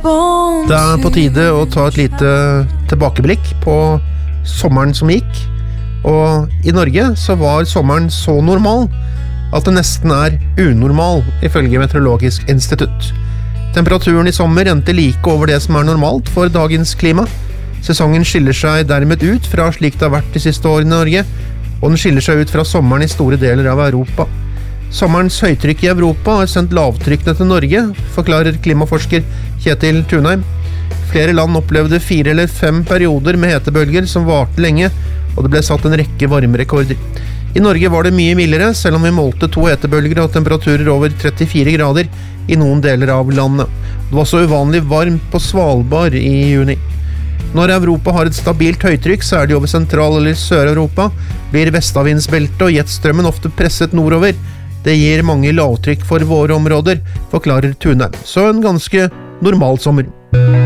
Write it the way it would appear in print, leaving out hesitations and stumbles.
Det på tide å ta et lite tilbakeblikk på sommeren som gikk. Og i Norge så var sommeren så normal at det nesten unormal ifølge Meteorologisk institutt. Temperaturen i sommer endte like over det som normalt for dagens klima. Sesongen skiller seg dermed ut fra slik det har vært de siste årene i Norge, og den skiller seg ut fra sommeren i store deler av Europa. Sommerens høytrykk i Europa har sendt lavtrykkene til Norge, forklarer klimaforsker Kjetil Tunheim. Flere land opplevde 4 eller 5 perioder med hetebølger som varte lenge, og det ble satt en rekke varmerekorder. I Norge var det mye mildere, selv om vi målte 2 hetebølger og temperaturer over 34 grader i noen deler av landet. Det var også uvanlig varmt på Svalbard i juni. Når Europa har et stabilt høytrykk, særlig over Sentral- eller Sør-Europa, blir vestavindsbeltet og jetstrømmen ofte presset nordover. Det gir mange lavtrykk for våre områder, forklarer Tunheim. Så en ganske normal sommer.